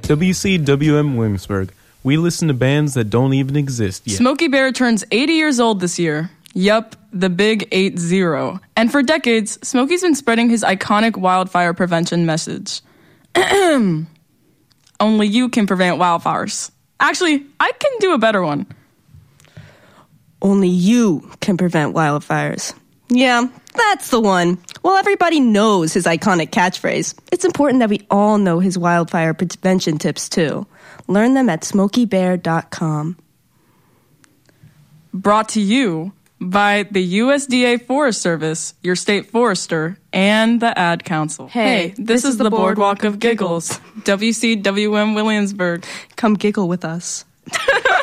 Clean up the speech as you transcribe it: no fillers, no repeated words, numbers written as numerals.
WCWM Williamsburg. We listen to bands that don't even exist yet. Smokey Bear turns 80 years old this year. Yup, the big 80. And for decades, Smokey's been spreading his iconic wildfire prevention message. Only you can prevent wildfires. Actually, I can do a better one. Only you can prevent wildfires. Yeah, that's the one. Well, everybody knows his iconic catchphrase. It's important that we all know his wildfire prevention tips, too. Learn them at smokeybear.com. Brought to you by the USDA Forest Service, your state forester, and the Ad Council. Hey, this is the Boardwalk of Giggles. WCWM Williamsburg. Come giggle with us.